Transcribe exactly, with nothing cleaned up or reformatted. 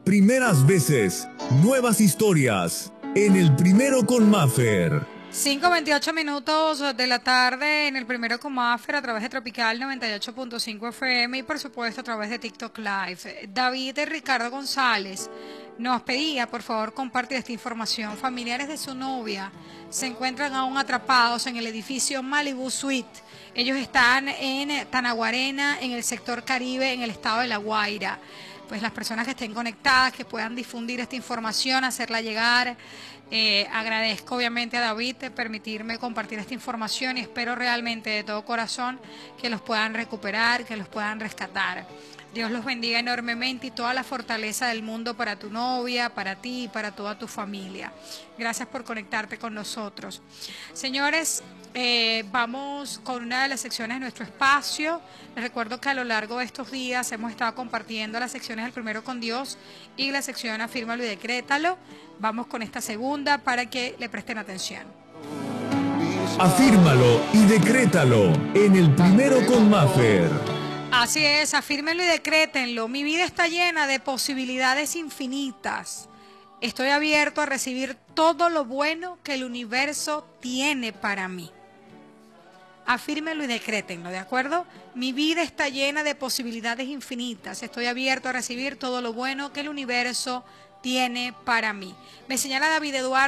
Primeras veces, nuevas historias. En el Primero con Maffer. cinco veintiocho minutos de la tarde en el Primero con Maffer a través de Tropical noventa y ocho punto cinco F M y por supuesto a través de TikTok Live. David Ricardo González nos pedía por favor compartir esta información. Familiares de su novia se encuentran aún atrapados en el edificio Malibu Suite. Ellos están en Tanaguarena, en el sector Caribe, en el estado de La Guaira. Pues las personas que estén conectadas, que puedan difundir esta información, hacerla llegar. Eh, agradezco obviamente a David de permitirme compartir esta información y espero realmente de todo corazón que los puedan recuperar, que los puedan rescatar. Dios los bendiga enormemente y toda la fortaleza del mundo para tu novia, para ti y para toda tu familia. Gracias por conectarte con nosotros. Señores, eh, vamos con una de las secciones de nuestro espacio. Les recuerdo que a lo largo de estos días hemos estado compartiendo las secciones del Primero con Dios y la sección Afírmalo y Decrétalo. Vamos con esta segunda para que le presten atención. Afírmalo y decrétalo en el Primero con Maffer. Así es, afírmenlo y decrétenlo. Mi vida está llena de posibilidades infinitas. Estoy abierto a recibir todo lo bueno que el universo tiene para mí. Afírmenlo y decrétenlo, ¿de acuerdo? Mi vida está llena de posibilidades infinitas. Estoy abierto a recibir todo lo bueno que el universo tiene para mí. Me señala David Eduardo.